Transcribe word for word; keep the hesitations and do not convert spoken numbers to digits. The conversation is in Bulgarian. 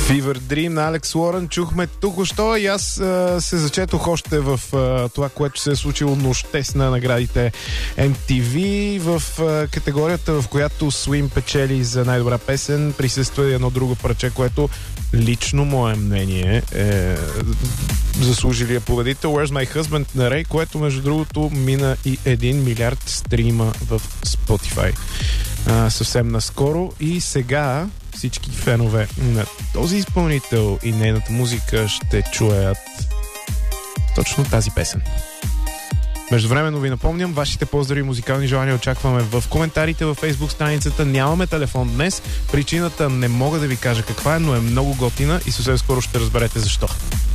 Fever Dream на Алекс Лорен чухме току-що и аз а, се зачетох още в а, това, което се е случило нощес на наградите Ем Ти Ви в а, категорията, в която Swim печели за най-добра песен. Присъства и едно друго парче, което лично мое мнение е заслужилия победител Where's My Husband на Рей, което между другото мина и един милиард стрима в Spotify. А, съвсем наскоро и сега всички фенове на този изпълнител и нейната музика ще чуят точно тази песен. Междувременно ви напомням, вашите поздрави и музикални желания очакваме в коментарите във Facebook страницата. Нямаме телефон днес. Причината не мога да ви кажа каква е, но е много готина и съвсем скоро ще разберете защо.